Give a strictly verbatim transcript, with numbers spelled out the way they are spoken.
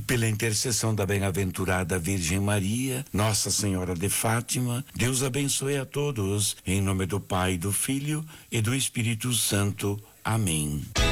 pela intercessão da bem-aventurada Virgem Maria, Nossa Senhora de Fátima, Deus abençoe a todos, em nome do Pai, do Filho e do Espírito Santo. Amém.